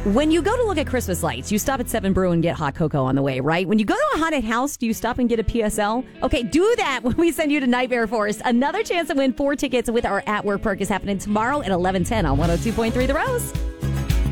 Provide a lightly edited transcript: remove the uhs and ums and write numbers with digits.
When you go to look at Christmas lights, you stop at 7 Brew and get hot cocoa on the way, right? When you go to a haunted house, do you stop and get a PSL? Okay, do that when we send you to Nightmare Forest. Another chance to win 4 tickets with our At Work perk is happening tomorrow at 11:10 on 102.3 The Rose.